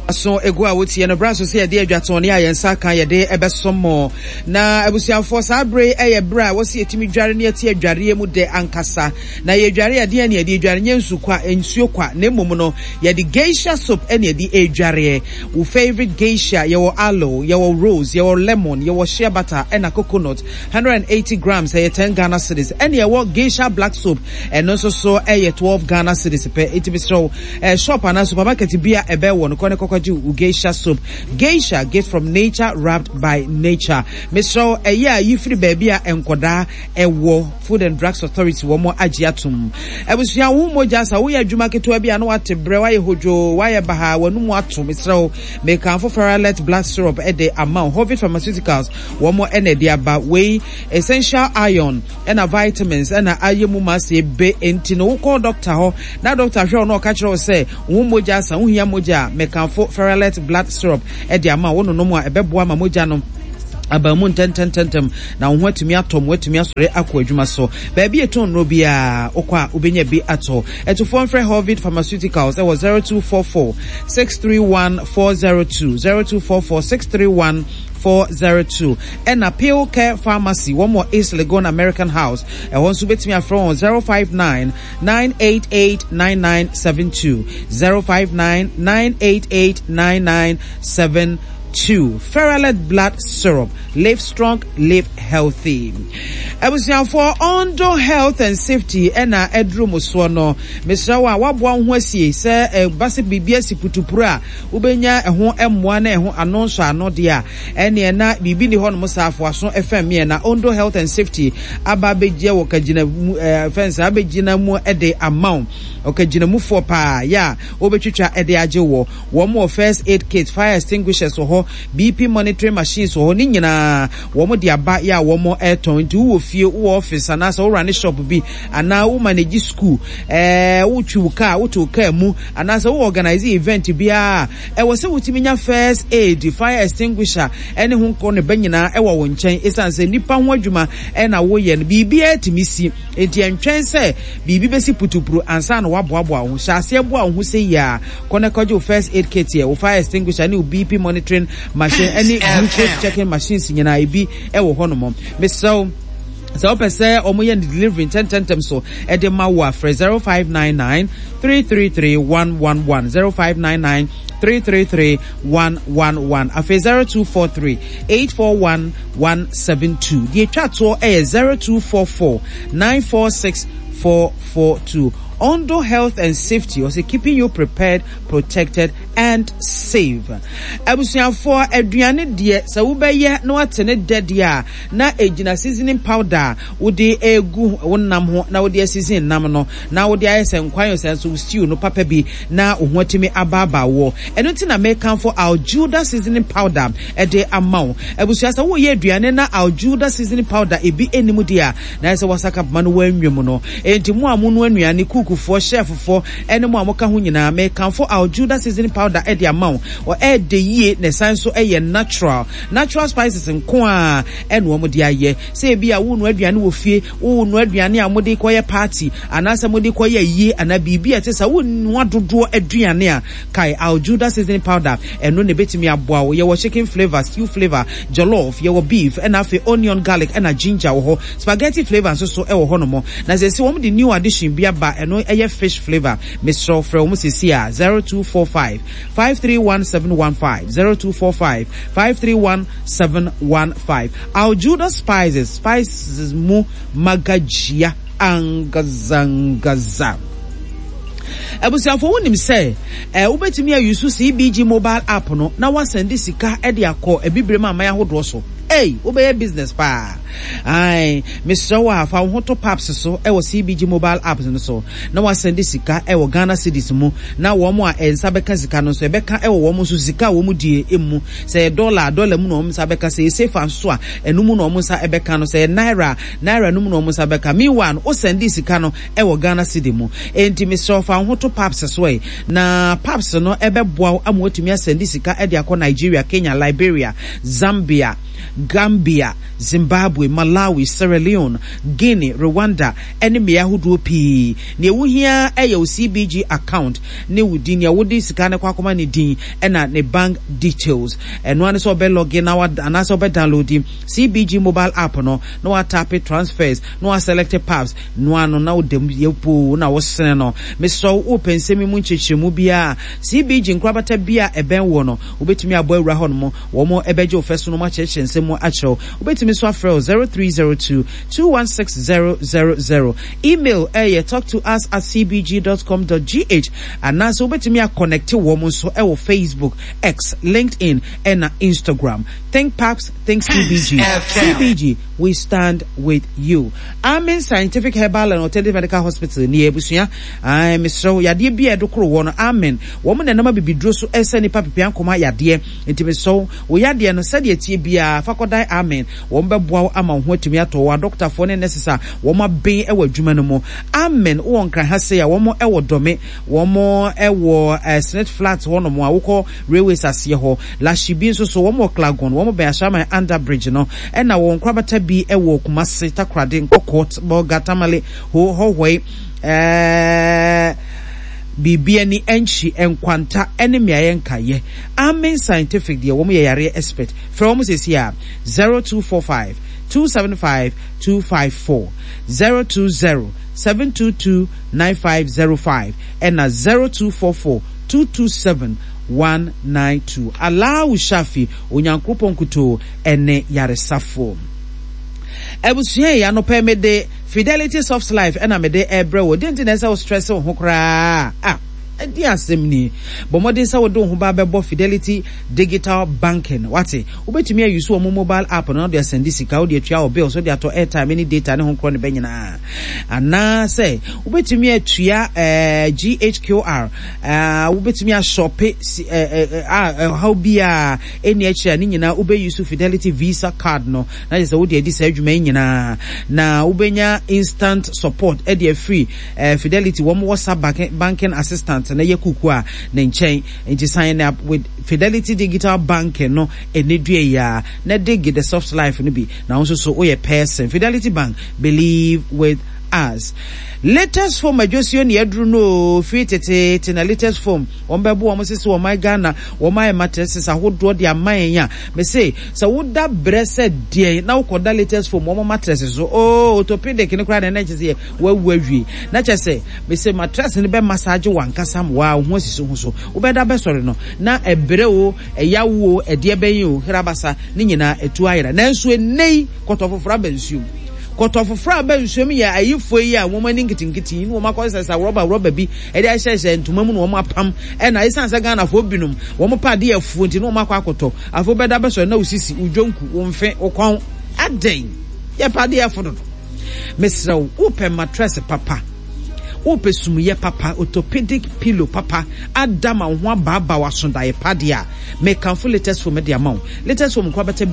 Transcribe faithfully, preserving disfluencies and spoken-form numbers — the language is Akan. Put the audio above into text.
So egua wuti na braso se de adwaton ne ayensa kan ye de ebesomo na abusuafo sabre eye bra wo se etimi dware ne ati adware mu de ankasa na ye dware ade ne de dware nyensu kwa ensuo kwa na mmom no ye de geisha soap ene de edware wo favorite geisha ye wo aloe ye wo rose ye wo lemon ye wo shea butter and coconut one hundred eighty grams ye ten Ghana cedis ene ye wo geisha black soap and also so eye twelve Ghana cedis per it so shop and supermarket bia ebe wo no geisha soap. Geisha get from nature, wrapped by nature. Mister a year you free baby and koda a war Food and Drugs Authority one more agiatum. I was ya umo jasa we are jumake to be anwa te brewa ye hojo waya baha wanu mwatu Mister make for Ferrollet blood syrup at the amount Hovid Pharmaceuticals one more energy about way essential iron and a vitamins and a ayemu masi be entino call doctor ho na doctor show no catch say umo jasa uhiya moja make for Ferrollet blood syrup e de ama wono no mu a ebeboa ma mogya no abamu tenten tentem na wo hatumi atom watumi asore akọ adwuma so ba bi eton no bia okwa obenya bi ato eto phone for Hovid Pharmaceuticals it was zero two four four six three one four zero two zero two four four six three one four zero two and a Pale Care Pharmacy one more East Legon American House and once you bet me from zero five nine nine eight eight nine nine seven two zero five nine nine eight eight nine nine seven two Ferrollet blood syrup. Live strong, live healthy. I was now for Ondo health and safety and a edru muswono. Mister Wa wabwa nwasi se e basi bibia siputupura ubenya ehon emwa na ehon anonso ano dia ene na bibi ni hono musafo aso F M e na Ondo health and safety ababeje wo kagina fence abegina mu ede amount okagina mu for pa ya obetwitwa ede age wo wo mo first aid kit fire extinguishers ho B P monitoring machines ho ni nyina wo mo dia ba ya wo mo airton nti wo fie wo office ana so run shop bi ana wo manage school eh wo twu car wo to car mu ana so wo organize event bia e wo se wotiminya first aid fire extinguisher ene ho nko ne banyina e wo wo nchen esanse nipa ho adwuma e na wo ye no bibia atimisi enti entwen se bibi besi putupuru ansa na waboaboa ho hyase boa ho se ya konekoje first aid kit ye wo fire extinguisher ne B P monitoring machine any glucose checking machines nyina ibi e wo hono me so so pese omoye delivery ten ten tem so e de ma wa for zero five nine nine three three three one one one zero five nine nine three three three one one one afi zero two four three eight four one one seven two the chat to e zero two four four nine four six four four two. Ondo health and safety was keeping you prepared, protected and safe. Abusia for aduane de sa wo beye na watene dedia na ejina seasoning powder wo de egu wonnam ho na wo de season nam no na wo de ayese nkwan so so stew no papa bi na ohwatimi ababa wo eno ti na make for Aljuda seasoning powder e de amaw abusia sa wo ye aduane na Aljuda seasoning powder e bi enimu dia na se wasaka ma no wanwem no enti mu amu no anuane for chef for any more moka ho nyina me kan for Aljuda seasoning powder e de amount or e de ye ne sanso e ye natural natural spices nko a e no mo de aye say bia wo no aduane wo fie wo no aduane a mo de koye party anasa mo de koye ye ana bibia te sa wo no adodo aduane a kai Aljuda seasoning powder e no ne betimi aboa wo ye wo chicken flavor, stew flavor, jollof, ye wo beef and afi onion, garlic and a ginger wo spaghetti flavor so so e wo hono mo na say se wo mo de new addition bia ba e no a fish flavor. Mister From Musisia zero two four five five three one seven one five zero two four five five three one seven one five. Aljuda spices spices mu magajia angazangaza. Abusia for wonim say eh ubetimi ayusu C B G mobile app no na wasende sika e de akọ ebibrem amaya hodo so. Hey, obey business pa. Ai, Mister Wa fa hoto paps so e wo C B G mobile apps no so. Na wa send sika e wo Ghana cedis mu. Na wo mo a ensa beka sika no so e beka e wo wo mo so sika wo mu die emu. Say dollar dollar mu no mo sa beka say safe and so a enu mu no mo sa e beka no say naira naira no mu no mo sa beka. Me one o send sika no e wo Ghana cedi mu. Enti Mister fa hoto paps so e. Na paps no e be boa amotumi send sika e de akọ Nigeria, Kenya, Liberia, Zambia, Gambia, Zimbabwe Zimbabwe, Malawi, Sierra Leone, Guinea, Rwanda, ene me yahudu pi. Ne wo hia e ye C B G account ne wudi ne wodi sika ne kwakoma ne din ena ne bank details. Eno ane so be login na wa ana so be download C B G mobile app no no wa tap transfers no wa select paps no ano na wo dem yepo na wo sene no me so open semi mu nchechemu bia C B G nkrabata bia eben wo no obetumi abo awura ho no mo wo mo ebeje ofeso no ma cheche nsemu acho obetumi so afrel zero three zero two two one six zero zero zero. Email eh talk to us at c b g dot com dot g h and now so obetumi a connect wo mo so e wo Facebook, X, LinkedIn and Instagram. Think Paps, think C B G. C B G, we stand with you. Amen Scientific Herbal and Alternative Medical Hospital near Busia. I Mister Yadie Bia Dokro one. Amen. Woman and number be drosu eseni papi pian koma yadie. Inti so we yadie no said yet bia fakodai amen. Wombe boa ama wetumi ato wa doctor for necessary. Woma be ewa dwuma no mo. Amen. O onkran ha say womo ewo dome, womo ewo Senate flat wono mo awoko railways asie ho. La shibi so so womo klagon, womo be ashama under bridge no. Ena won krabata bi ewo Kumasi takrade nkokot boga tamale ho ho we eh bibia ni enchi enkwanta enemy ayenka ye. Amen Scientific de womo ye yare expert from say here zero two four five two seven five two five four zero two zero seven two two nine five zero five and a zero two four four two two seven one nine two. Allow Shafi onyankopon kuto ene yaresafo. Ebusuye ya no pe me de Fidelity Soft Life ena me de ebre wo denti na se wo stress wo kra ah edi asem ni bo modern sa wo do ho ba bebo Fidelity digital banking wate obetumi ayusu o mobile app no de send sika wo de atua o bill so de ato airtime any data ne ho kro ne benyina ana say obetumi atua eh G H Q R eh obetumi a shop eh ah how bia any atua ni nyina obeyusu Fidelity Visa card no na say wo de edi sa adwuma nyina na ubenya instant support e de free eh, Fidelity wo WhatsApp banking, banking assistant na yekuku a na nchen nti sign up with Fidelity Digital Banking no enedue ya na dig the soft life no bi na also so o ye person Fidelity Bank, believe with us. Latest form adjosio ni edru no free tete tena latest form ombebo wo sese wo my Ghana wo my mattresses ahodo de aman ya me say so wo da brese de na wo koda latest form wo mattresses so oh orthopedic ni kra na na chese wo wawie na chese me say mattress ni be massage wankasa wa ho sisi ho so wo be da be sori no na ebre wo eyawo ede be yin o hirabasa ni nyina etu ayira na nso enei kotofofra bensuum kotofofra ba nsuom ya ayifo yi a womani nkitinkiti ni woma kosesa rubber rubber bi e dey hyehye ntoma mu no woma pam e na isansa Ghana fo binom woma pade afuo nti no woma kwa akoto afo beda beso na usisi udwonku womfe okwan aden ye pade afo no mesra open mattress papa ope sumuye papa orthopedic pillow papa adama ho ababa wasonda ye pade a me kanfo latest for me de amount latest for me kwa bete